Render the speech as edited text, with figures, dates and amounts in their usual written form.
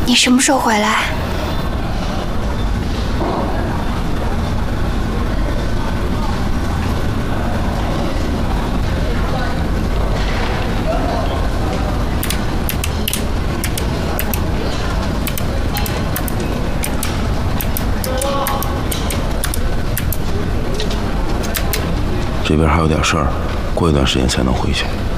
你什么时候回来？ 这边还有点事儿，过一段时间才能回去。